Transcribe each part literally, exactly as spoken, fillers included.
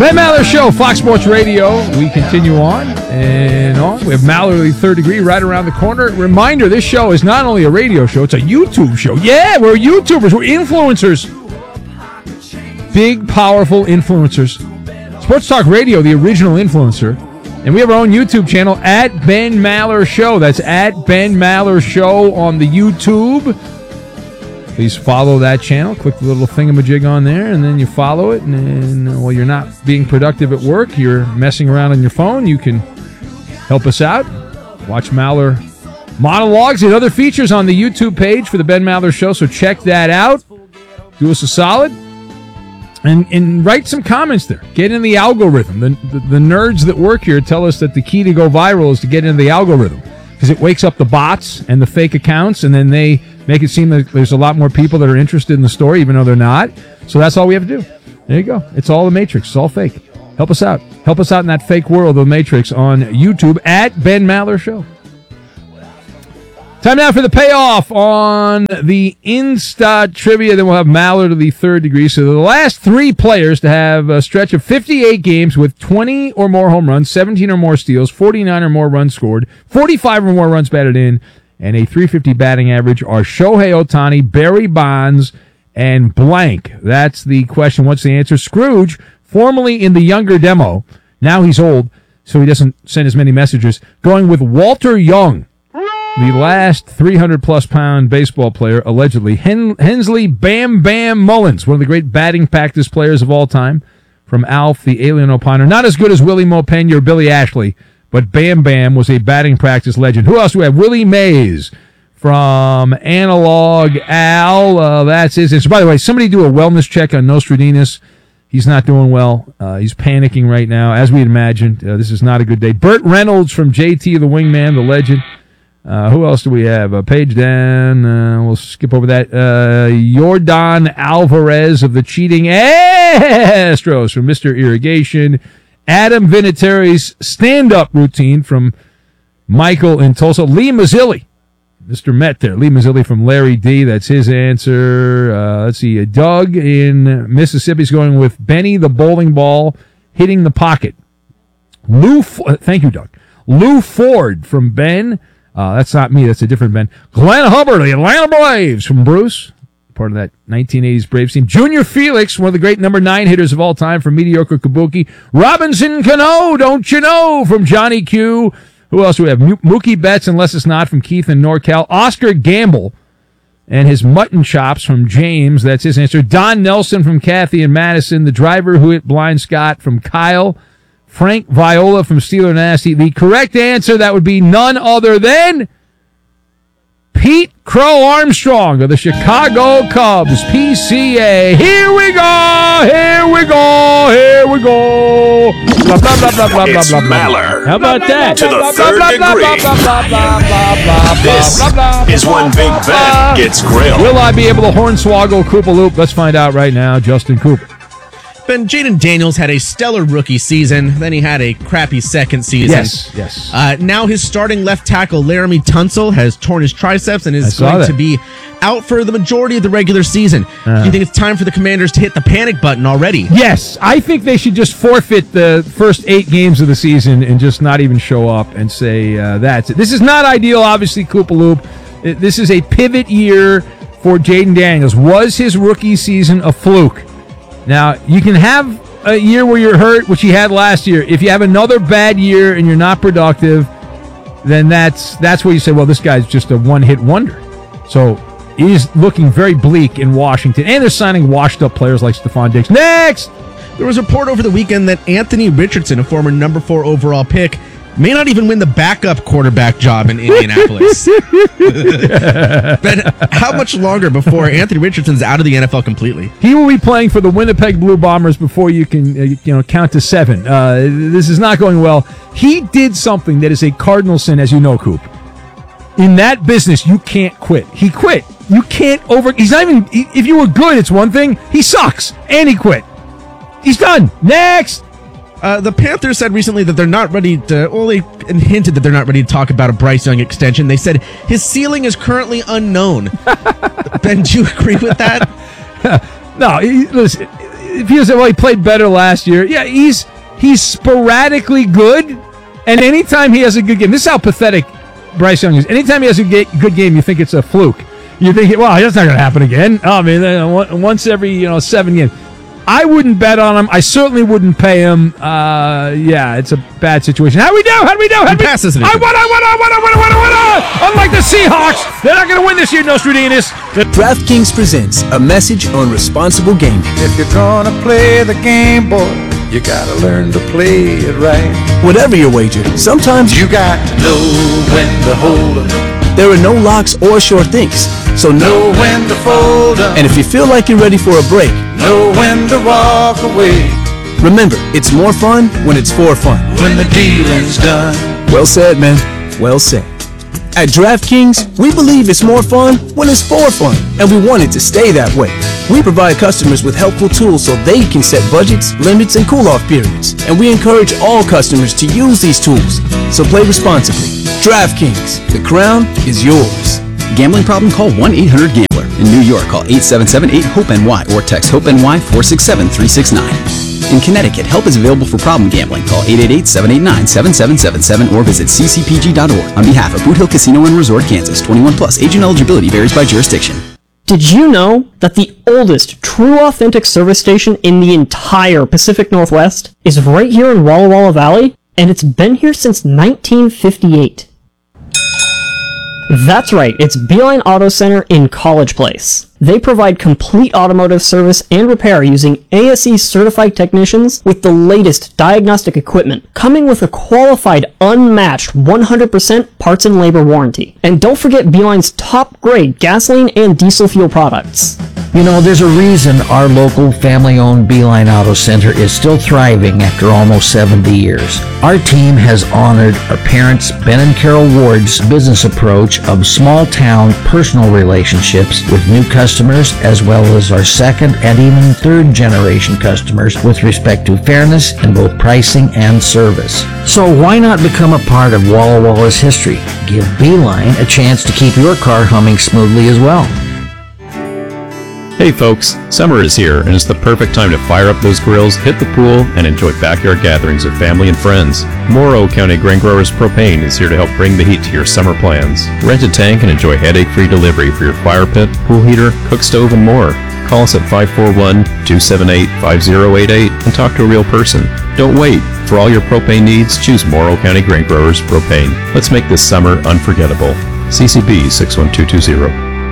Ben Maller Show, Fox Sports Radio. We continue on and on. We have Mallory Third Degree right around the corner. Reminder, this show is not only a radio show, it's a YouTube show. Yeah, we're YouTubers. We're influencers. Big, powerful influencers. Sports Talk Radio, the original influencer. And we have our own YouTube channel, at Ben Maller Show. That's at Ben Maller Show on the YouTube. Please follow that channel. Click the little thingamajig on there, and then you follow it. And then, while you're not being productive at work, you're messing around on your phone, you can help us out. Watch Maller monologues and other features on the YouTube page for the Ben Maller Show, so check that out. Do us a solid. And, and write some comments there. Get in the algorithm. The, the, the nerds that work here tell us that the key to go viral is to get into the algorithm, because it wakes up the bots and the fake accounts, and then they make it seem that there's a lot more people that are interested in the story, even though they're not. So that's all we have to do. There you go. It's all the Matrix. It's all fake. Help us out. Help us out in that fake world of the Matrix on YouTube, at Ben Maller Show. Time now for the payoff on the Insta Trivia. Then we'll have Maller to the Third Degree. So the last three players to have a stretch of fifty-eight games with twenty or more home runs, seventeen or more steals, forty-nine or more runs scored, forty-five or more runs batted in, and a three fifty batting average are Shohei Ohtani, Barry Bonds, and blank. That's the question. What's the answer? Scrooge, formerly in the younger demo, now he's old, so he doesn't send as many messages, going with Walter Young, the last three hundred plus pound baseball player, allegedly. Hen- Hensley Bam Bam Mullins, one of the great batting practice players of all time, from Alf, the Alien Opiner. Not as good as Willie Mo Pena or Billy Ashley, but Bam Bam was a batting practice legend. Who else do we have? Willie Mays from Analog Al. Uh, that's his answer. By the way, somebody do a wellness check on Nostradamus. He's not doing well. Uh, he's panicking right now, as we had imagined. Uh, this is not a good day. Burt Reynolds from J T, the Wingman, the legend. Uh, who else do we have? Uh, page down. Uh, we'll skip over that. Uh, Yordan Alvarez of the Cheating Astros from Mister Irrigation. Adam Vinatieri's stand-up routine from Michael in Tulsa. Lee Mazzilli, Mister Met there. Lee Mazzilli from Larry D. That's his answer. Uh, let's see. Doug in Mississippi's going with Benny the bowling ball hitting the pocket. Lou, F- thank you, Doug. Lou Ford from Ben. Uh, that's not me. That's a different Ben. Glenn Hubbard, the Atlanta Braves from Bruce, part of that nineteen eighties Braves team. Junior Felix, one of the great number nine hitters of all time from Mediocre Kabuki. Robinson Cano, don't you know, from Johnny Q. Who else do we have? M- Mookie Betts, unless it's not, from Keith and NorCal. Oscar Gamble and his mutton chops from James. That's his answer. Don Nelson from Kathy and Madison. The driver who hit Blind Scott from Kyle. Frank Viola from Steeler Nasty. The correct answer, that would be none other than Pete Crow Armstrong of the Chicago Cubs, P C A. Here we go, here we go, here we go. Blah, blah, blah, blah, blah, it's blah, blah, Maller. How about that? To the third degree. This is when Big Ben gets grilled. Will I be able to hornswoggle Koopaloop? Let's find out right now. Justin Cooper. Ben, Jaden Daniels had a stellar rookie season. Then he had a crappy second season. Yes, yes. Uh, now his starting left tackle, Laramie Tunsil, has torn his triceps and is going that. to be out for the majority of the regular season. Uh-huh. Do you think it's time for the Commanders to hit the panic button already? Yes, I think they should just forfeit the first eight games of the season and just not even show up and say uh, that's it. This is not ideal, obviously, Koopaloop. This is a pivot year for Jaden Daniels. Was his rookie season a fluke? Now, you can have a year where you're hurt, which he had last year. If you have another bad year and you're not productive, then that's that's where you say, well, this guy's just a one-hit wonder. So he's looking very bleak in Washington. And they're signing washed-up players like Stephon Diggs. Next! There was a report over the weekend that Anthony Richardson, a former number four overall pick, may not even win the backup quarterback job in Indianapolis. Ben, how much longer before Anthony Richardson's out of the N F L completely? He will be playing for the Winnipeg Blue Bombers before you can uh, you know count to seven. Uh, this is not going well. He did something that is a cardinal sin, as you know, Coop. In that business, you can't quit. He quit. You can't over... He's not even... If you were good, it's one thing. He sucks. And he quit. He's done. Next! Uh, the Panthers said recently that they're not ready to, well, they hinted that they're not ready to talk about a Bryce Young extension. They said his ceiling is currently unknown. Ben, do you agree with that? No, he, listen, if you say, well, he played better last year. Yeah, he's he's sporadically good, and anytime he has a good game, this is how pathetic Bryce Young is. Anytime he has a good game, you think it's a fluke. You think, well, that's not going to happen again. Oh, I mean, once every you know seven games. I wouldn't bet on him. I certainly wouldn't pay him. Uh, yeah, it's a bad situation. How do we do? How do we do? How do we pass this? I won, I won, I won, I won, I won, I won. Unlike the Seahawks, they're not going to win this year, Nostradamus. DraftKings presents a message on responsible gaming. If you're gonna play the game, boy, you gotta learn to play it right. Whatever your wager, sometimes You got to know when to hold 'em, there are no locks or sure things. So know know, when to fold 'em, and if you feel like you're ready for a break, know when to walk away. remember, it's more fun when it's for fun. When the dealing's done, Well said, man. Well said. At DraftKings, we believe it's more fun when it's for fun, and we want it to stay that way. We provide customers with helpful tools so they can set budgets, limits, and cool-off periods, and we encourage all customers to use these tools. So play responsibly. DraftKings, the crown is yours. Gambling problem? Call one eight hundred gambler. In New York, call eight seven seven eight hope N Y or text HOPE-NY four six seven three six nine. In Connecticut, help is available for problem gambling. Call eight eight eight, seven eight nine, seven seven seven seven or visit c c p g dot org. On behalf of Boot Hill Casino and Resort, Kansas, twenty-one plus, age and eligibility varies by jurisdiction. Did you know that the oldest true authentic service station in the entire Pacific Northwest is right here in Walla Walla Valley? And it's been here since nineteen fifty-eight. That's right, it's Beeline Auto Center in College Place. They provide complete automotive service and repair using A S E certified technicians with the latest diagnostic equipment, coming with a qualified, unmatched one hundred percent parts and labor warranty. And don't forget Beeline's top grade gasoline and diesel fuel products. You know, there's a reason our local family-owned Beeline Auto Center is still thriving after almost seventy years. Our team has honored our parents, Ben and Carol Ward's business approach of small-town personal relationships with new customers, as well as our second and even third-generation customers with respect to fairness in both pricing and service. So why not become a part of Walla Walla's history? Give Beeline a chance to keep your car humming smoothly as well. Hey folks, summer is here and it's the perfect time to fire up those grills, hit the pool, and enjoy backyard gatherings with family and friends. Morrow County Grain Growers Propane is here to help bring the heat to your summer plans. Rent a tank and enjoy headache-free delivery for your fire pit, pool heater, cook stove, and more. Call us at five four one, two seven eight, five zero eight eight and talk to a real person. Don't wait. For all your propane needs, choose Morrow County Grain Growers Propane. Let's make this summer unforgettable. C C B six one two two zero.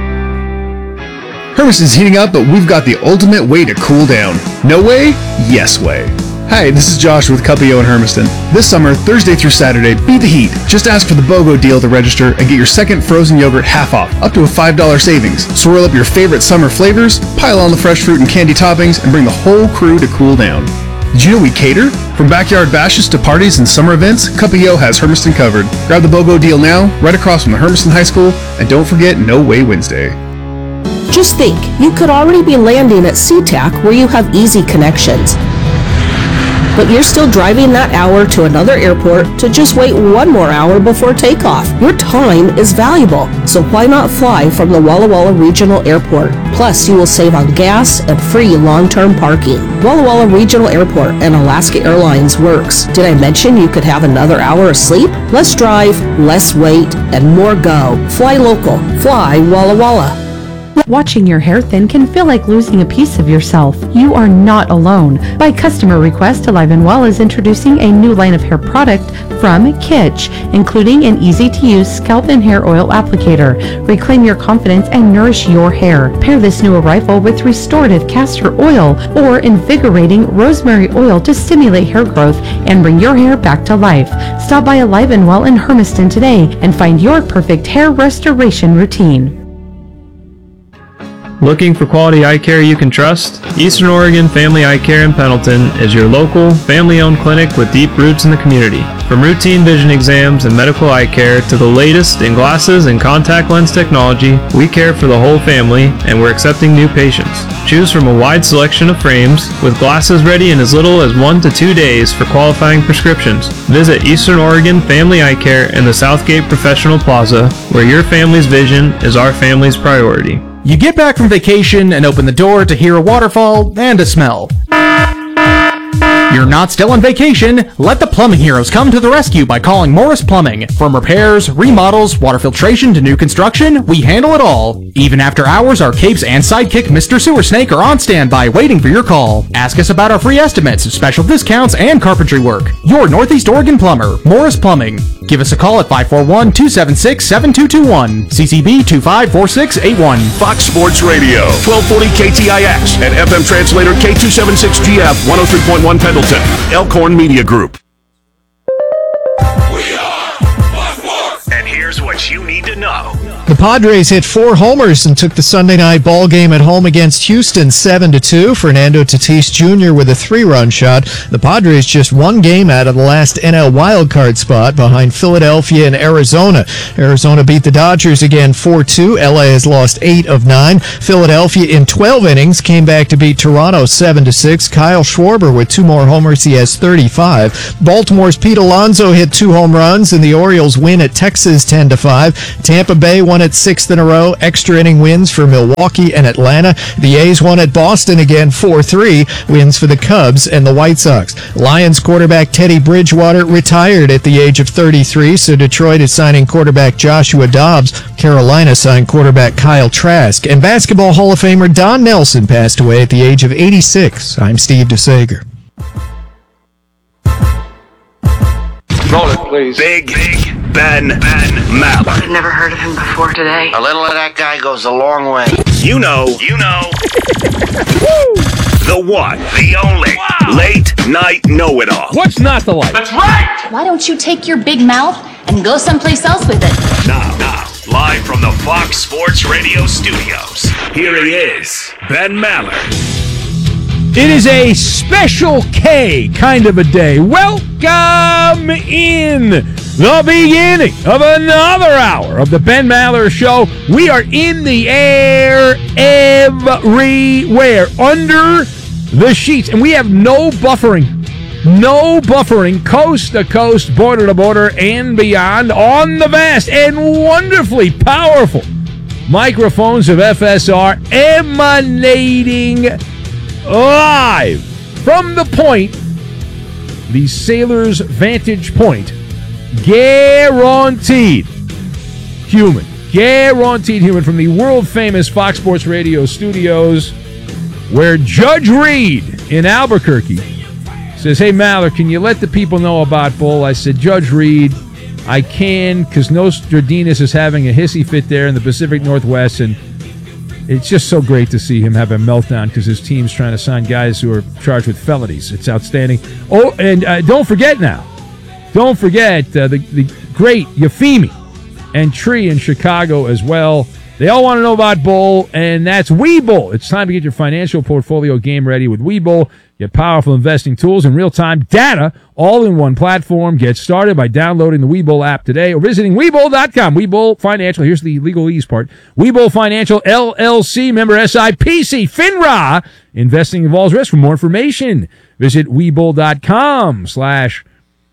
Hermiston's heating up, but we've got the ultimate way to cool down. No way? Yes way. Hi, this is Josh with Cuppio in Hermiston. This summer, Thursday through Saturday, beat the heat. Just ask for the BOGO deal to register and get your second frozen yogurt half off, up to a five dollars savings. Swirl up your favorite summer flavors, pile on the fresh fruit and candy toppings, and bring the whole crew to cool down. Did you know we cater? From backyard bashes to parties and summer events, Cuppio has Hermiston covered. Grab the BOGO deal now, right across from the Hermiston High School, and don't forget No Way Wednesday. Just think, you could already be landing at SeaTac where you have easy connections. But you're still driving that hour to another airport to just wait one more hour before takeoff. Your time is valuable, so why not fly from the Walla Walla Regional Airport? Plus, you will save on gas and free long-term parking. Walla Walla Regional Airport and Alaska Airlines works. Did I mention you could have another hour of sleep? Less drive, less wait, and more go. Fly local. Fly Walla Walla. Watching your hair thin can feel like losing a piece of yourself. You are not alone. By customer request, Alive and Well is introducing a new line of hair product from Kitsch, including an easy-to-use scalp and hair oil applicator. Reclaim your confidence and nourish your hair. Pair this new arrival with restorative castor oil or invigorating rosemary oil to stimulate hair growth and bring your hair back to life. Stop by Alive and Well in Hermiston today and find your perfect hair restoration routine. Looking for quality eye care you can trust? Eastern Oregon Family Eye Care in Pendleton is your local, family-owned clinic with deep roots in the community. From routine vision exams and medical eye care to the latest in glasses and contact lens technology, we care for the whole family and we're accepting new patients. Choose from a wide selection of frames with glasses ready in as little as one to two days for qualifying prescriptions. Visit Eastern Oregon Family Eye Care in the Southgate Professional Plaza, where your family's vision is our family's priority. You get back from vacation and open the door to hear a waterfall and a smell. You're not still on vacation. Let the plumbing heroes come to the rescue by calling Morris Plumbing. From repairs, remodels, water filtration to new construction, we handle it all. Even after hours, our capes and sidekick Mister Sewer Snake are on standby waiting for your call. Ask us about our free estimates, special discounts, and carpentry work. Your Northeast Oregon plumber, Morris Plumbing. Give us a call at five four one, two seven six, seven two two one. C C B two five four six eight one. Fox Sports Radio, twelve forty K T I X, and F M translator K two seventy-six G F, one oh three point one Pendleton. Elkhorn Media Group. We are Fox Sports. And here's what you need to know. The Padres hit four homers and took the Sunday night ball game at home against Houston seven to two. Fernando Tatis Junior with a three-run shot. The Padres just one game out of the last N L wildcard spot behind Philadelphia and Arizona. Arizona beat the Dodgers again four two. L A has lost eight of nine. Philadelphia in twelve innings came back to beat Toronto seven to six. Kyle Schwarber with two more homers. He has thirty-five. Baltimore's Pete Alonso hit two home runs, and the Orioles win at Texas ten to five. Tampa Bay won at sixth in a row. Extra inning wins for Milwaukee and Atlanta. The A's won at Boston again four three. Wins for the Cubs and the White Sox. Lions quarterback Teddy Bridgewater retired at the age of thirty-three, so Detroit is signing quarterback Joshua Dobbs. Carolina signed quarterback Kyle Trask. And Basketball Hall of Famer Don Nelson passed away at the age of eighty-six. I'm Steve DeSager. Roll it, please. Big, Big Ben, Ben Maller. I've never heard of him before today. A little of that guy goes a long way. You know, you know. The one, the only, wow. Late night know-it-all. What's not the like? That's right! Why don't you take your big mouth and go someplace else with it? Now, now, live from the Fox Sports Radio studios, here he is, Ben Maller. It is a special K kind of a day. Welcome in the beginning of another hour of the Ben Maller Show. We are in the air everywhere, under the sheets, and we have no buffering. No buffering, coast to coast, border to border, and beyond on the vast and wonderfully powerful microphones of F S R emanating live from the point, the Sailor's Vantage Point, guaranteed human, guaranteed human from the world-famous Fox Sports Radio studios, where Judge Reed in Albuquerque says, "Hey, Maller, can you let the people know about Bull?" I said, "Judge Reed, I can, because Nostradamus is having a hissy fit there in the Pacific Northwest, and it's just so great to see him have a meltdown because his team's trying to sign guys who are charged with felonies. It's outstanding." Oh, and uh, don't forget now, don't forget uh, the, the great Yafimi and Tree in Chicago as well. They all want to know about Bull, and that's Webull. It's time to get your financial portfolio game ready with Webull. Get powerful investing tools and real-time data all in one platform. Get started by downloading the Webull app today or visiting Webull dot com. Webull Financial, here's the legalese part. Webull Financial, L L C, member S I P C, FINRA. Investing involves risk. For more information, visit Webull dot com slash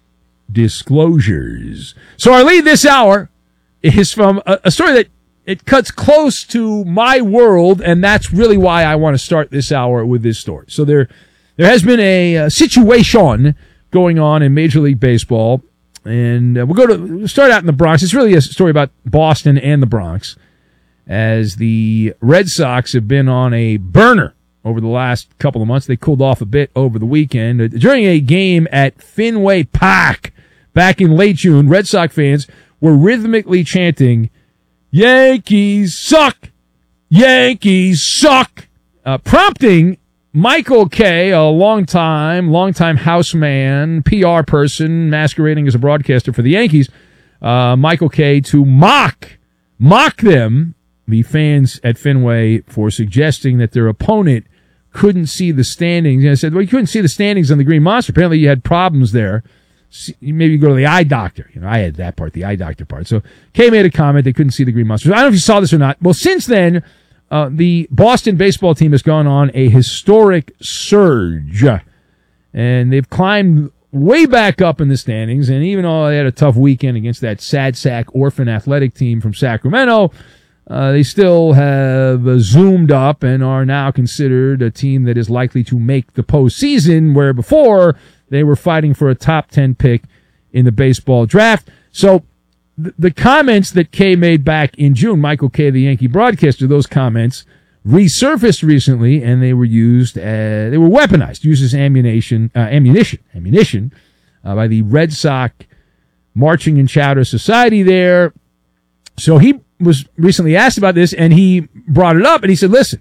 disclosures. So our lead this hour is from a, a story that it cuts close to my world, and that's really why I want to start this hour with this story. So there, there has been a, a situation going on in Major League Baseball, and uh, we'll go to we'll start out in the Bronx. It's really a story about Boston and the Bronx, as the Red Sox have been on a burner over the last couple of months. They cooled off a bit over the weekend. Uh, during a game at Fenway Park back in late June, Red Sox fans were rhythmically chanting, "Yankees suck! Yankees suck!" Uh, prompting Michael Kay, a longtime, longtime houseman, P R person, masquerading as a broadcaster for the Yankees, uh, Michael Kay, to mock, mock them, the fans at Fenway, for suggesting that their opponent couldn't see the standings. And I said, well, you couldn't see the standings on the Green Monster. Apparently you had problems there. Maybe you go to the eye doctor. You know, I had that part, the eye doctor part. So Kay made a comment. They couldn't see the Green Monsters. I don't know if you saw this or not. Well, since then, uh, the Boston baseball team has gone on a historic surge, and they've climbed way back up in the standings. And even though they had a tough weekend against that sad sack orphan athletic team from Sacramento, Uh, they still have uh, zoomed up and are now considered a team that is likely to make the postseason, where before they were fighting for a top ten pick in the baseball draft. So th- the comments that Kay made back in June, Michael Kay, the Yankee broadcaster, those comments resurfaced recently, and they were used as, they were weaponized, used as ammunition, uh, ammunition, ammunition uh, by the Red Sox Marching and Chowder Society there. So he was recently asked about this, and he brought it up, and he said, listen,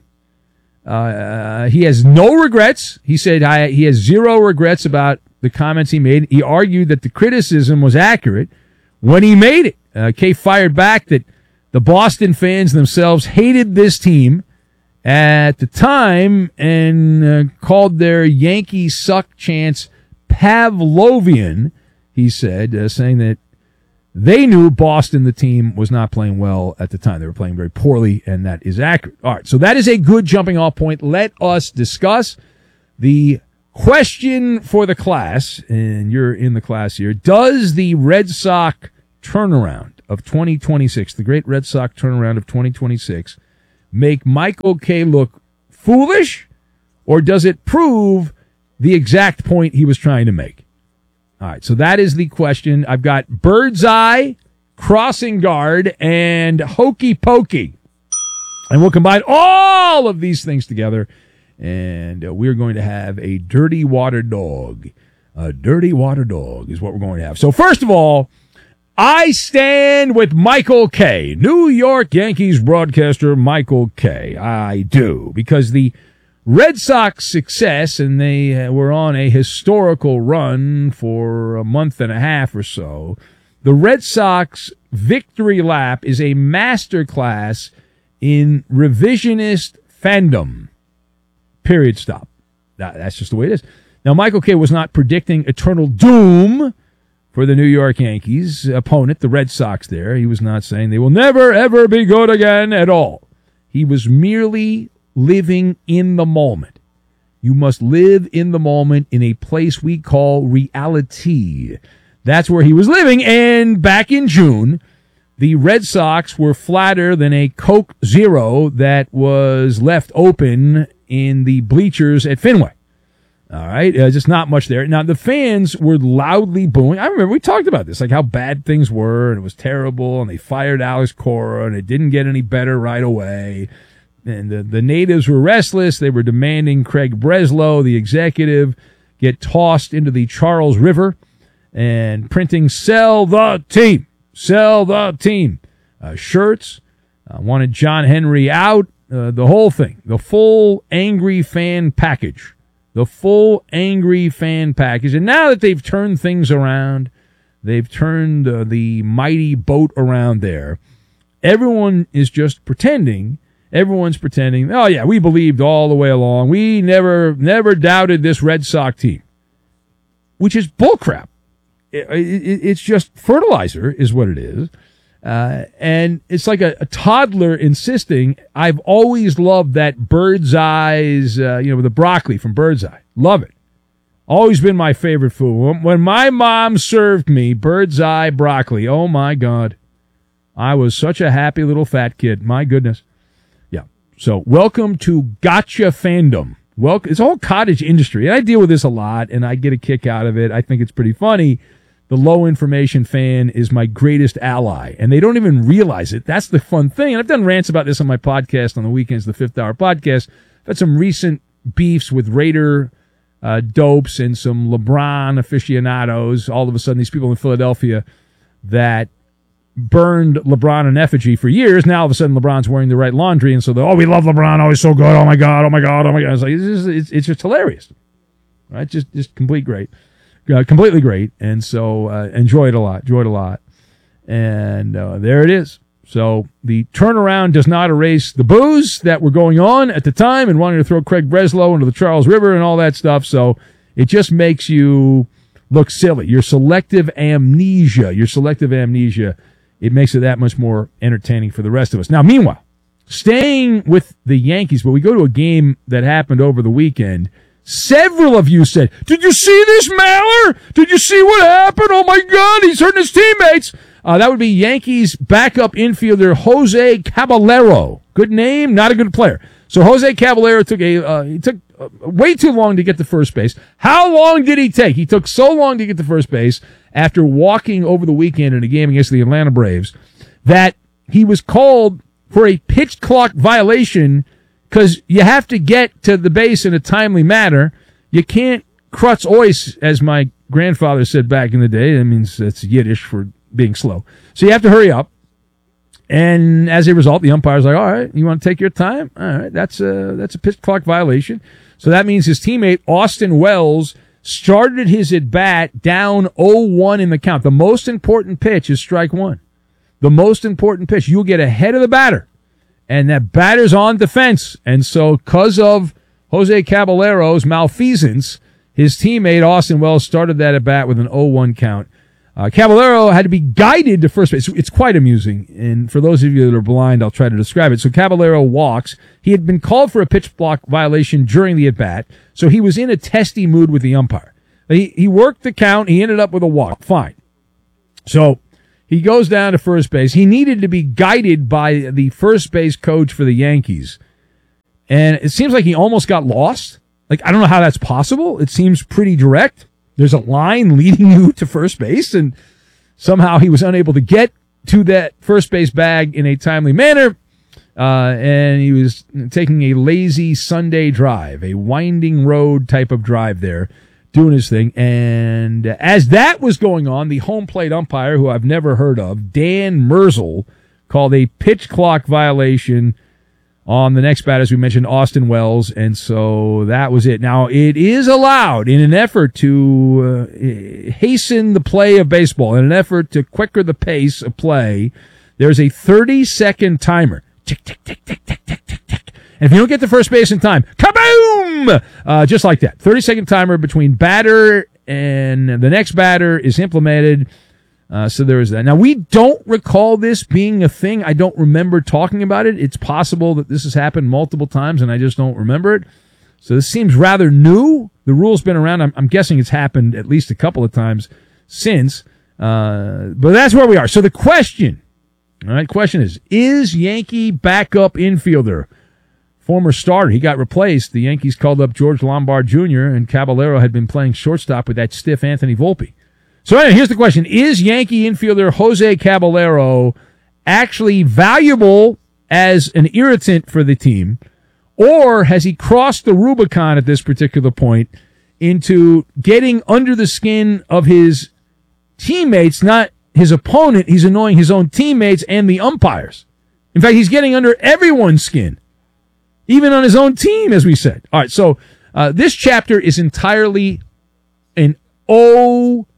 uh, he has no regrets. He said I, he has zero regrets about the comments he made. He argued that the criticism was accurate when he made it. Uh, Kay fired back that the Boston fans themselves hated this team at the time and uh, called their Yankee suck chants Pavlovian, he said, uh, saying that they knew Boston, the team, was not playing well at the time. They were playing very poorly, and that is accurate. All right, so that is a good jumping-off point. Let us discuss the question for the class, and you're in the class here. Does the Red Sox turnaround of twenty twenty-six, the great Red Sox turnaround of twenty twenty-six, make Michael Kay look foolish, or does it prove the exact point he was trying to make? All right, so that is the question. I've got Birdseye, Crossing Guard, and Hokey Pokey. And we'll combine all of these things together, and uh, we're going to have a dirty water dog. A dirty water dog is what we're going to have. So first of all, I stand with Michael Kay, New York Yankees broadcaster Michael Kay. I do, because the Red Sox success, and they were on a historical run for a month and a half or so. The Red Sox victory lap is a masterclass in revisionist fandom. Period. Stop. That, that's just the way it is. Now, Michael Kay was not predicting eternal doom for the New York Yankees opponent, the Red Sox there. He was not saying they will never, ever be good again at all. He was merely living in the moment. You must live in the moment in a place we call reality. That's where he was living. And back in June, the Red Sox were flatter than a Coke Zero that was left open in the bleachers at Fenway. All right, uh, just not much there. Now, the fans were loudly booing. I remember we talked about this, like how bad things were, and it was terrible, and they fired Alex Cora, and it didn't get any better right away. And the, the natives were restless. They were demanding Craig Breslow, the executive, get tossed into the Charles River and printing "Sell the team, sell the team" uh, shirts. Uh, wanted John Henry out. Uh, the whole thing, the full angry fan package, the full angry fan package. And now that they've turned things around, they've turned uh, the mighty boat around there. Everyone is just pretending. Everyone's pretending, oh, yeah, we believed all the way along. We never never doubted this Red Sox team, which is bullcrap. It, it, it's just fertilizer is what it is. Uh, and it's like a, a toddler insisting, I've always loved that bird's eyes, uh, you know, the broccoli from Birdseye. Love it. Always been my favorite food. When my mom served me bird's eye broccoli, oh, my God. I was such a happy little fat kid. My goodness. So welcome to Gotcha Fandom. Welcome. It's all cottage industry. And I deal with this a lot, and I get a kick out of it. I think it's pretty funny. The low information fan is my greatest ally, and they don't even realize it. That's the fun thing. And I've done rants about this on my podcast on the weekends, the Fifth Hour Podcast. I've had some recent beefs with Raider uh, dopes and some LeBron aficionados. All of a sudden, these people in Philadelphia that burned LeBron in effigy for years. Now, all of a sudden, LeBron's wearing the right laundry, and so they're, oh, we love LeBron. Oh, he's so good. Oh, my God. Oh, my God. Oh, my God. It's like, it's just, it's, it's just hilarious. Right? Just, just complete great. Uh, completely great. And so, uh, enjoyed a lot. Enjoyed a lot. And uh, there it is. So, the turnaround does not erase the boos that were going on at the time and wanting to throw Craig Breslow into the Charles River and all that stuff. So, it just makes you look silly. Your selective amnesia. Your selective amnesia. It makes it that much more entertaining for the rest of us. Now, meanwhile, staying with the Yankees, but we go to a game that happened over the weekend. Several of you said, did you see this, Maller? Did you see what happened? Oh, my God, he's hurting his teammates. Uh, that would be Yankees backup infielder Jose Caballero. Good name, not a good player. So Jose Caballero took a uh, he took uh, way too long to get to first base. How long did he take? He took so long to get to first base after walking over the weekend in a game against the Atlanta Braves that he was called for a pitch clock violation because you have to get to the base in a timely manner. You can't krutz ois, as my grandfather said back in the day. That means that's Yiddish for being slow. So you have to hurry up. And as a result, the umpire's like, all right, you want to take your time? All right, that's a, that's a pitch clock violation. So that means his teammate, Austin Wells, started his at-bat down oh one in the count. The most important pitch is strike one. The most important pitch. You'll get ahead of the batter. And that batter's on defense. And so because of Jose Caballero's malfeasance, his teammate, Austin Wells, started that at-bat with an oh one count. Uh, Caballero had to be guided to first base. It's quite amusing. And for those of you that are blind, I'll try to describe it. So Caballero walks. He had been called for a pitch block violation during the at-bat, so he was in a testy mood with the umpire. He, he worked the count. He ended up with a walk. Fine. So he goes down to first base. He needed to be guided by the first base coach for the Yankees. And it seems like he almost got lost. Like, I don't know how that's possible. It seems pretty direct. There's a line leading you to first base, and somehow he was unable to get to that first base bag in a timely manner, uh, and he was taking a lazy Sunday drive, a winding road type of drive there, doing his thing. And as that was going on, the home plate umpire, who I've never heard of, Dan Merzel, called a pitch clock violation on the next batter, as we mentioned, Austin Wells, and so that was it. Now, it is allowed in an effort to uh, hasten the play of baseball, in an effort to quicker the pace of play, there's a thirty-second timer. Tick, tick, tick, tick, tick, tick, tick, tick. And if you don't get to first base in time, kaboom! Uh, just like that. thirty-second timer between batter and the next batter is implemented. Uh, so there is that. Now, we don't recall this being a thing. I don't remember talking about it. It's possible that this has happened multiple times, and I just don't remember it. So this seems rather new. The rule's been around. I'm, I'm guessing it's happened at least a couple of times since. Uh, but that's where we are. So the question, all right, question is, is Yankee backup infielder, former starter, he got replaced. The Yankees called up George Lombard Junior, and Caballero had been playing shortstop with that stiff Anthony Volpe. So anyway, here's the question. Is Yankee infielder Jose Caballero actually valuable as an irritant for the team, or has he crossed the Rubicon at this particular point into getting under the skin of his teammates, not his opponent? He's annoying his own teammates and the umpires. In fact, he's getting under everyone's skin, even on his own team, as we said. All right, so uh, this chapter is entirely an O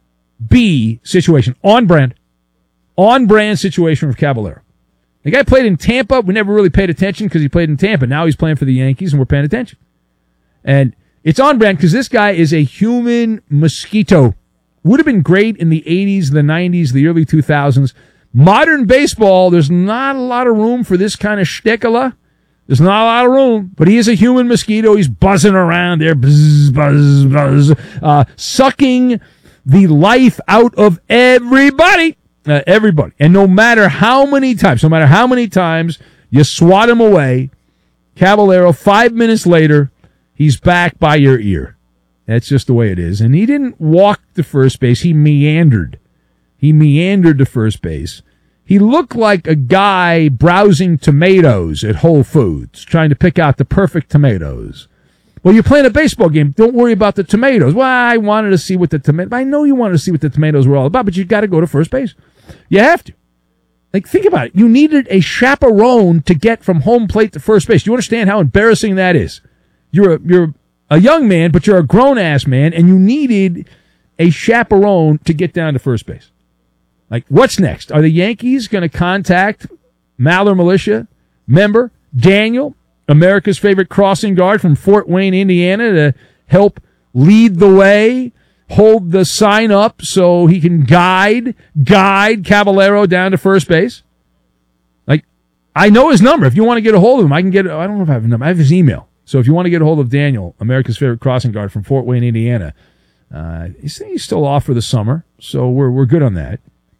B situation, on brand, on brand situation for Caballero. The guy played in Tampa. We never really paid attention because he played in Tampa. Now he's playing for the Yankees, and we're paying attention. And it's on brand because this guy is a human mosquito. Would have been great in the eighties, the nineties, the early two thousands. Modern baseball, there's not a lot of room for this kind of shtickala. There's not a lot of room, but he is a human mosquito. He's buzzing around there, buzz, buzz, buzz, uh, sucking the life out of everybody, uh, everybody. And no matter how many times, no matter how many times you swat him away, Caballero, five minutes later, he's back by your ear. That's just the way it is. And he didn't walk to first base. He meandered. He meandered to first base. He looked like a guy browsing tomatoes at Whole Foods, trying to pick out the perfect tomatoes. Well, you're playing a baseball game. Don't worry about the tomatoes. Well, I wanted to see what the tomatoes... I know you wanted to see what the tomatoes were all about, but you got to go to first base. You have to. Like, think about it. You needed a chaperone to get from home plate to first base. Do you understand how embarrassing that is? You're a, you're a young man, but you're a grown-ass man, and you needed a chaperone to get down to first base. Like, what's next? Are the Yankees going to contact Maller Militia member Daniel, America's favorite crossing guard from Fort Wayne, Indiana, to help lead the way, hold the sign up so he can guide, guide Caballero down to first base? Like, I know his number. If you want to get a hold of him, I can get, I don't know if I have a number. I have his email. So if you want to get a hold of Daniel, America's favorite crossing guard from Fort Wayne, Indiana, uh, he's, he's still off for the summer, so we're, we're good on that.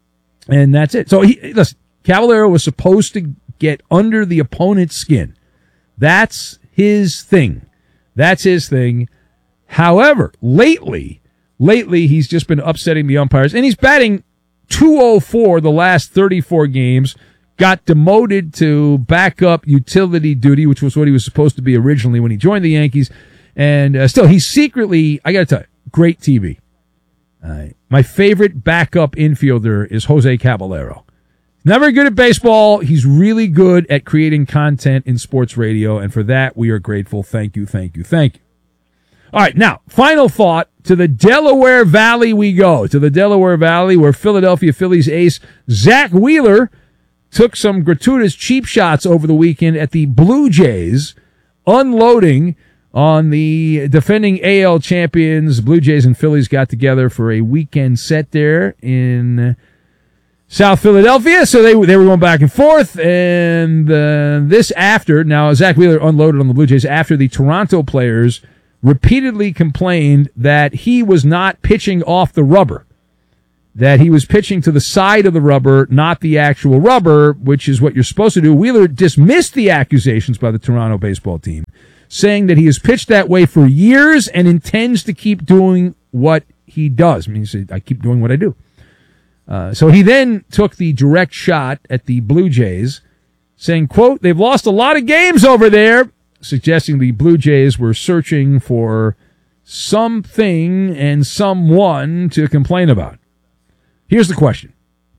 And that's it. So, he, listen, Caballero was supposed to get under the opponent's skin. That's his thing. That's his thing. However, lately, lately he's just been upsetting the umpires, and he's batting two oh four the last thirty-four games, got demoted to backup utility duty, which was what he was supposed to be originally when he joined the Yankees, and uh, still, he's secretly, I got to tell you, great T V. Uh, my favorite backup infielder is Jose Caballero. Never good at baseball. He's really good at creating content in sports radio, and for that, we are grateful. Thank you, thank you, thank you. All right, now, final thought. To the Delaware Valley we go. To the Delaware Valley, where Philadelphia Phillies ace Zach Wheeler took some gratuitous cheap shots over the weekend at the Blue Jays, unloading on the defending A L champions. Blue Jays and Phillies got together for a weekend set there in South Philadelphia, so they they were going back and forth, and uh, this after, now Zach Wheeler unloaded on the Blue Jays after the Toronto players repeatedly complained that he was not pitching off the rubber, that he was pitching to the side of the rubber, not the actual rubber, which is what you're supposed to do. Wheeler dismissed the accusations by the Toronto baseball team, saying that he has pitched that way for years and intends to keep doing what he does. I mean, he said, I keep doing what I do. Uh, so he then took the direct shot at the Blue Jays, saying, quote, they've lost a lot of games over there, suggesting the Blue Jays were searching for something and someone to complain about. Here's the question.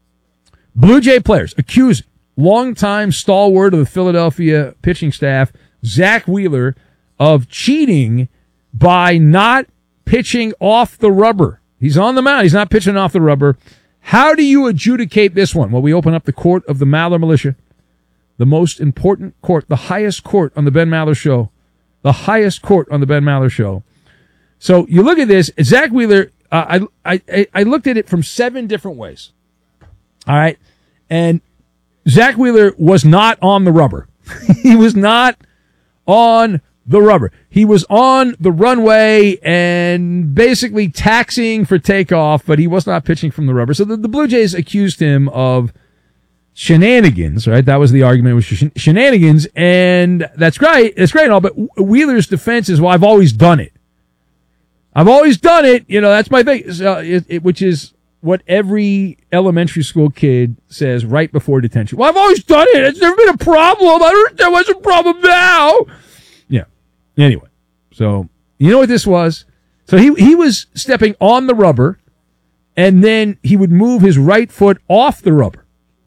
Blue Jay players accusing longtime stalwart of the Philadelphia pitching staff, Zach Wheeler, of cheating by not pitching off the rubber. He's on the mound. He's not pitching off the rubber. How do you adjudicate this one? Well, we open up the court of the Maller Militia, the most important court, the highest court on the Ben Maller Show, the highest court on the Ben Maller Show. So you look at this, Zach Wheeler, uh, I, I, I looked at it from seven different ways. All right. And Zach Wheeler was not on the rubber. He was not on the rubber. He was on the runway and basically taxiing for takeoff, but he was not pitching from the rubber. So the, the Blue Jays accused him of shenanigans, right? That was the argument, was sh- shenanigans, and that's great. That's great and all, but Wheeler's defense is, well, I've always done it. I've always done it. You know, that's my thing, so it, it, which is what every elementary school kid says right before detention. Well, I've always done it. It's never been a problem. I don't understand what's a problem now. Yeah. Anyway, so you know what this was? So he he was stepping on the rubber, and then he would move his right foot off the rubber.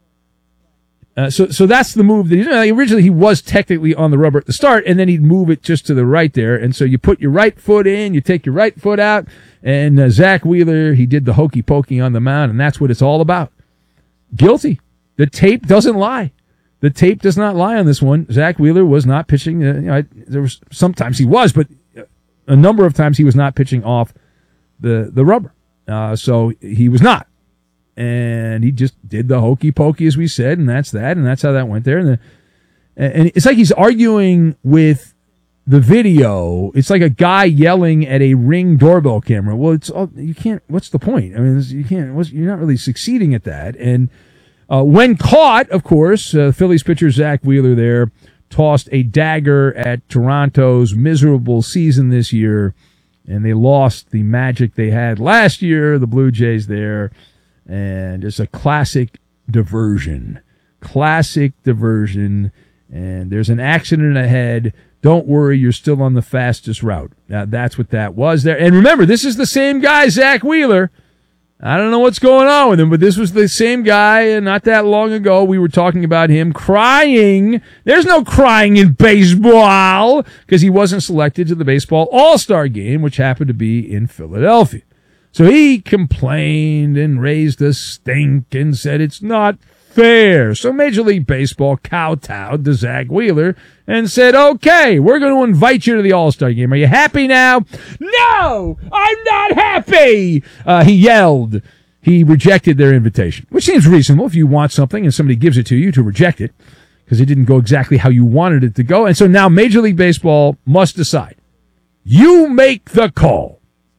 Uh, so so that's the move that he did. Originally, he was technically on the rubber at the start, and then he'd move it just to the right there. And so you put your right foot in, you take your right foot out, and uh, Zach Wheeler, he did the hokey pokey on the mound, and that's what it's all about. Guilty. The tape doesn't lie. The tape does not lie on this one. Zach Wheeler was not pitching. Uh, you know, I, there was sometimes he was, but a number of times he was not pitching off the the rubber. Uh, so he was not. And he just did the hokey pokey, as we said, and that's that, and that's how that went there. And, the, and it's like he's arguing with the video. It's like a guy yelling at a Ring doorbell camera. Well, it's all, you can't. What's the point? I mean, you can't. What's, you're not really succeeding at that. And uh, when caught, of course, uh, Phillies pitcher Zach Wheeler there tossed a dagger at Toronto's miserable season this year, and they lost the magic they had last year. The Blue Jays there. And it's a classic diversion. Classic diversion. And there's an accident ahead. Don't worry, you're still on the fastest route. Now, that's what that was there. And remember, this is the same guy, Zach Wheeler. I don't know what's going on with him, but this was the same guy, and not that long ago we were talking about him crying. There's no crying in baseball because he wasn't selected to the Baseball All-Star Game, which happened to be in Philadelphia. So he complained and raised a stink and said it's not fair. So Major League Baseball kowtowed to Zach Wheeler and said, okay, we're going to invite you to the All-Star Game. Are you happy now? No, I'm not happy. Uh, he yelled. He rejected their invitation, which seems reasonable if you want something and somebody gives it to you, to reject it because it didn't go exactly how you wanted it to go. And so now Major League Baseball must decide. You make the call.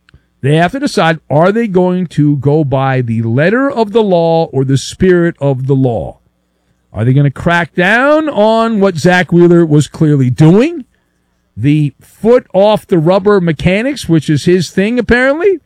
They have to decide, are they going to go by the letter of the law or the spirit of the law? Are they going to crack down on what Zach Wheeler was clearly doing? The foot off the rubber mechanics, which is his thing apparently?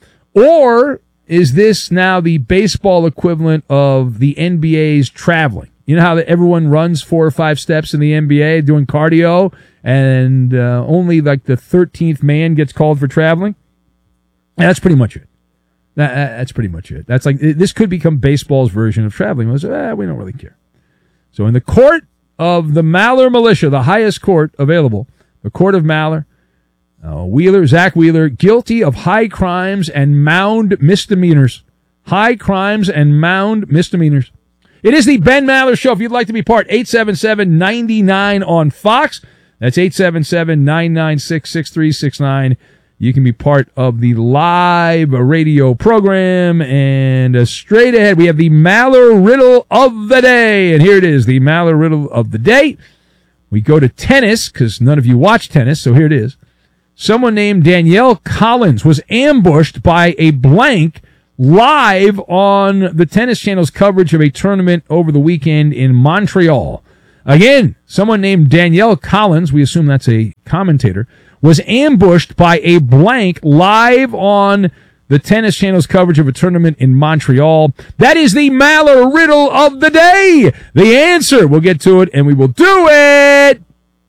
Or is this now the baseball equivalent of the N B A's traveling? You know how that everyone runs four or five steps in the N B A doing cardio, and uh, only like the thirteenth man gets called for traveling? And that's pretty much it. That, that's pretty much it. That's like, this could become baseball's version of traveling. Was, eh, we don't really care. So in the court of the Maller Militia, the highest court available, the court of Maller, uh, Wheeler, Zach Wheeler, guilty of high crimes and mound misdemeanors. High crimes and mound misdemeanors. It is the Ben Maller Show. If you'd like to be part, eight seven seven, nine nine on Fox. That's eight seven seven, nine nine six, six three six nine. You can be part of the live radio program. And uh, straight ahead, we have the Maller Riddle of the Day. And here it is, the Maller Riddle of the Day. We go to tennis, because none of you watch tennis, so here it is. Someone named Danielle Collins was ambushed by a blank live on the Tennis Channel's coverage of a tournament over the weekend in Montreal. Again, someone named Danielle Collins, we assume that's a commentator, was ambushed by a blank live on the Tennis Channel's coverage of a tournament in Montreal. That is the Maller Riddle of the Day. The answer, we'll get to it, and we will do it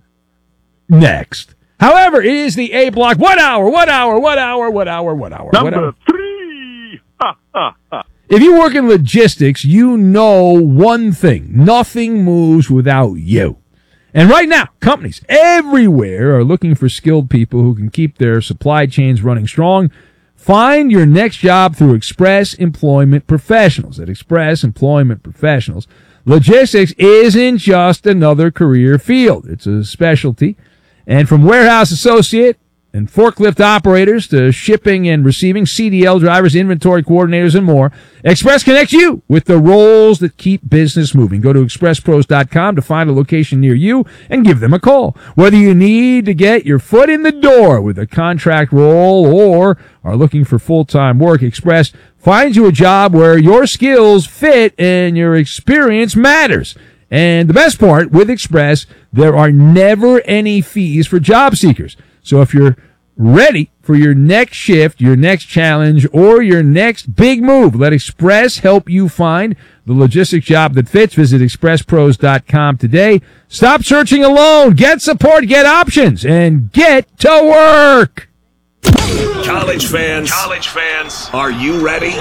next. However, it is the A block. What hour? What hour? What hour? What hour? What hour? Number what hour? three. Ha, ha, ha. If you work in logistics, you know one thing. Nothing moves without you. And right now, companies everywhere are looking for skilled people who can keep their supply chains running strong. Find your next job through Express Employment Professionals. At Express Employment Professionals, logistics isn't just another career field. It's a specialty. And from warehouse associate and forklift operators to shipping and receiving, C D L drivers, inventory coordinators, and more, Express connects you with the roles that keep business moving. Go to express pros dot com to find a location near you and give them a call. Whether you need to get your foot in the door with a contract role or are looking for full-time work, Express finds you a job where your skills fit and your experience matters. And the best part, with Express, there are never any fees for job seekers. So if you're ready for your next shift, your next challenge, or your next big move, let Express help you find the logistics job that fits. Visit express pros dot com today. Stop searching alone. Get support, get options, and get to work. College fans, college fans, are you ready?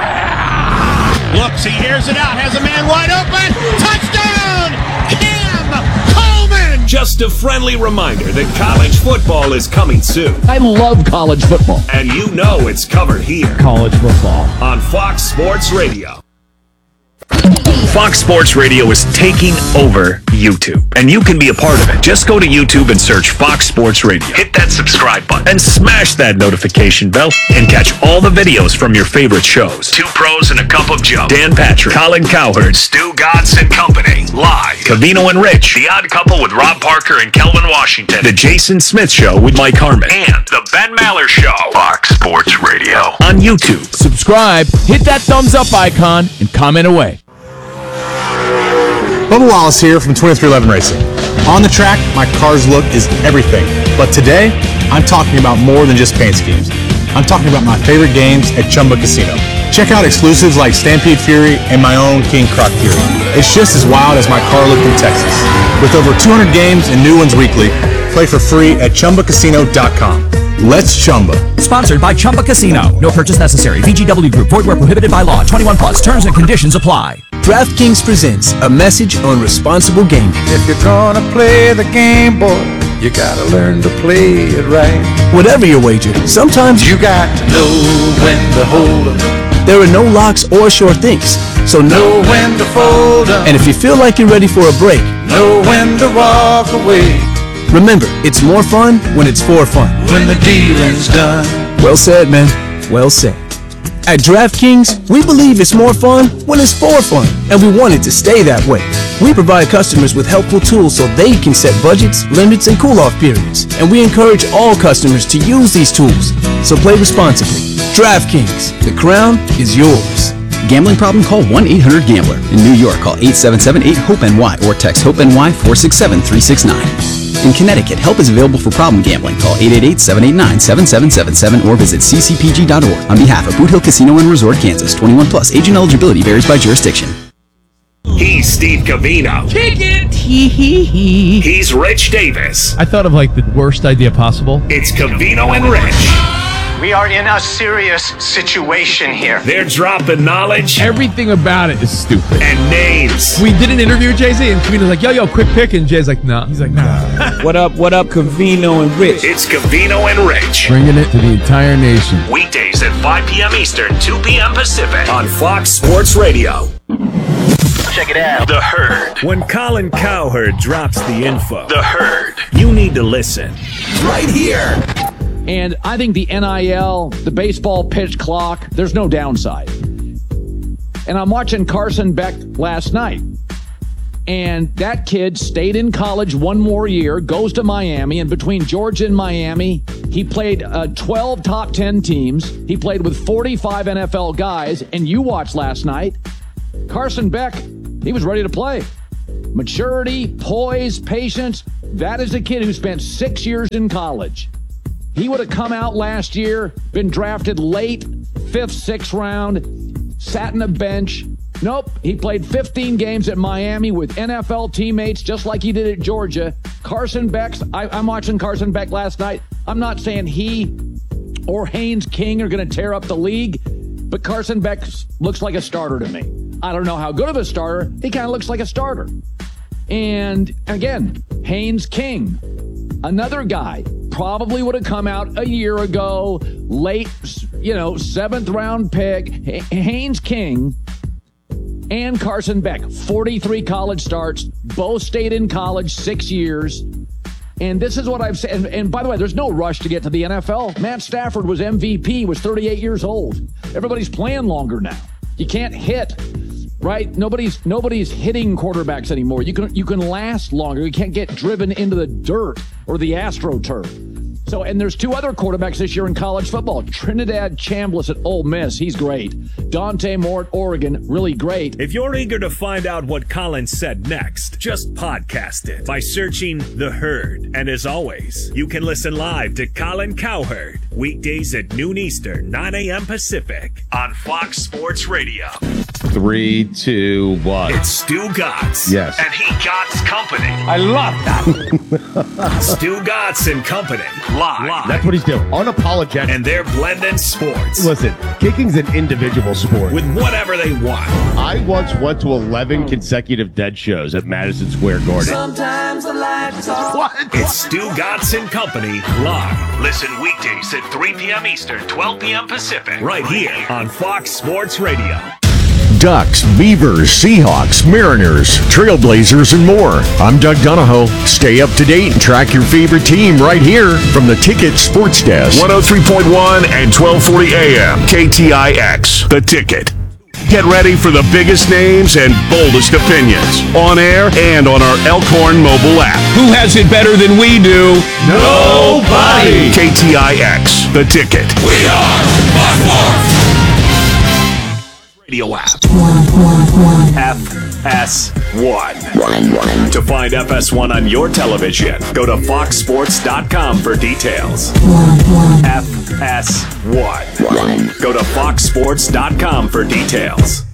Yeah! Looks, he hears it out, has a man wide open. Touchdown! Cam Coleman! Just a friendly reminder that college football is coming soon. I love college football. And you know it's covered here. College football. On Fox Sports Radio. Fox Sports Radio is taking over YouTube, and you can be a part of it. Just go to YouTube and search Fox Sports Radio. Hit that subscribe button and smash that notification bell and catch all the videos from your favorite shows. Two Pros and a Cup of Joe. Dan Patrick, Colin Cowherd, Stu Godson and Company. Live. Cavino and Rich. The Odd Couple with Rob Parker and Kelvin Washington. The Jason Smith Show with Mike Harmon. And The Ben Maller Show. Fox Sports Radio. On YouTube. Subscribe, hit that thumbs up icon, and comment away. Bubba Wallace here from twenty-three eleven Racing. On the track, my car's look is everything. But today, I'm talking about more than just paint schemes. I'm talking about my favorite games at Chumba Casino. Check out exclusives like Stampede Fury and my own King Croc Fury. It's just as wild as my car looked in Texas. With over two hundred games and new ones weekly, play for free at chumba casino dot com. Let's Chumba. Sponsored by Chumba Casino. No purchase necessary. V G W Group. Void where prohibited by law. twenty-one plus. Terms and conditions apply. DraftKings presents a message on responsible gaming. If you're gonna play the game, boy, you gotta learn to play it right. Whatever your wager, sometimes you got to know when to hold 'em. There are no locks or sure things, so know when to fold 'em. And if you feel like you're ready for a break, know when to walk away. Remember, it's more fun when it's for fun. When the dealing's done. Well said, man. Well said. At DraftKings, we believe it's more fun when it's for fun, and we want it to stay that way. We provide customers with helpful tools so they can set budgets, limits, and cool-off periods. And we encourage all customers to use these tools. So play responsibly. DraftKings, the crown is yours. Gambling problem? Call one eight hundred gambler. In New York, call eight seven seven eight hope N Y or text HOPE-NY four six seven three six nine. In Connecticut, help is available for problem gambling. Call eight eight eight, seven eight nine, seven seven seven seven or visit c c p g dot org. On behalf of Boot Hill Casino and Resort, Kansas, twenty-one plus. Age and eligibility varies by jurisdiction. He's Steve Covino. Kick it! Hee hee hee. He's Rich Davis. I thought of like the worst idea possible. It's Covino and Rich. We are in a serious situation here. They're dropping knowledge. Everything about it is stupid. And names. We did an interview with Jay-Z, and Covino's like, yo, yo, quick pick. And Jay's like, nah. He's like, nah. What up, what up, Covino and Rich? It's Covino and Rich. Bringing it to the entire nation. Weekdays at five p.m. Eastern, two p.m. Pacific on Fox Sports Radio. Check it out. The Herd. When Colin Cowherd drops the info, The Herd. you need to listen. Right here. And I think the N I L, the baseball pitch clock, there's no downside. And I'm watching Carson Beck last night. And that kid stayed in college one more year, goes to Miami, and between Georgia and Miami, he played uh, twelve top ten teams. He played with forty-five N F L guys. And you watched last night, Carson Beck, he was ready to play. Maturity, poise, patience. That is a kid who spent six years in college. He would have come out last year, been drafted late, fifth, sixth round, sat in a bench. Nope, he played fifteen games at Miami with N F L teammates, just like he did at Georgia. Carson Beck's, I, I'm watching Carson Beck last night. I'm not saying he or Haynes King are going to tear up the league, but Carson Beck looks like a starter to me. I don't know how good of a starter. He kind of looks like a starter. And again, Haynes King, another guy, probably would have come out a year ago, late, you know, seventh round pick. H- Haynes King and Carson Beck, forty-three college starts, both stayed in college six years. And this is what I've said. And, and by the way, there's no rush to get to the N F L. Matt Stafford was M V P, was thirty-eight years old. Everybody's playing longer now. You can't hit, right? Nobody's nobody's hitting quarterbacks anymore. You can you can last longer. You can't get driven into the dirt or the AstroTurf. So, and there's two other quarterbacks this year in college football. Trinidad Chambliss at Ole Miss, he's great. Dante Moore at Oregon, really great. If you're eager to find out what Colin said next, just podcast it by searching The Herd. And as always, you can listen live to Colin Cowherd weekdays at noon Eastern, nine a.m. Pacific on Fox Sports Radio. Three, two, one. It's Stu Gotts. Yes. And he Gotts Company. I love that. Stu Gotts and Company. Live. Live. That's what he's doing. Unapologetic. And they're blending sports. Listen, kicking's an individual sport. With whatever they want. I once went to eleven consecutive dead shows at Madison Square Garden. Sometimes the lights off. What? It's Stu Gotts and Company live. Listen weekdays at three p.m. Eastern, twelve p.m. Pacific. Right here on Fox Sports Radio. Ducks, Beavers, Seahawks, Mariners, Trailblazers, and more. I'm Doug Donahoe. Stay up to date and track your favorite team right here from the Ticket Sports Desk. one oh three point one and twelve forty A M. K T I X, The Ticket. Get ready for the biggest names and boldest opinions on air and on our Elkhorn mobile app. Who has it better than we do? Nobody. K T I X, The Ticket. We are Fox Sports. Radio app. F S one. To find F S one on your television, go to fox sports dot com for details. F S one. Go to fox sports dot com for details.